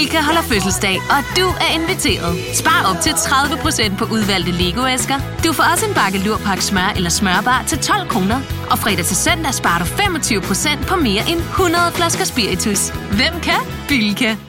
Bilka holder fødselsdag, og du er inviteret. Spar op til 30% på udvalgte Lego-æsker. Du får også en bakke Lurpak smør eller smørbar til 12 kroner. Og fredag til søndag sparer du 25% på mere end 100 flasker spiritus. Hvem kan? Bilka.